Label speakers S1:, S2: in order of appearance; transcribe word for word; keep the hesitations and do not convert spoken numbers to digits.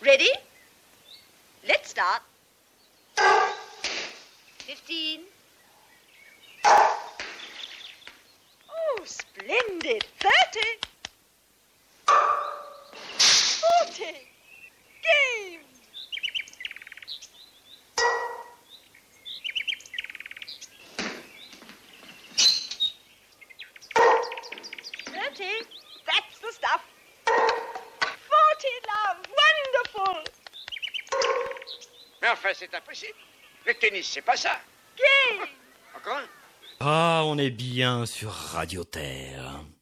S1: Ready? Let's start. Fifteen. Oh, splendid. Thirty. Forty. Game. Thirty. That's the stuff. Forty, love. Wonderful.
S2: Mais enfin, c'est impossible. Le tennis, c'est pas ça.
S1: Game.
S2: Encore un?
S3: Ah, on est bien sur Radio Terre.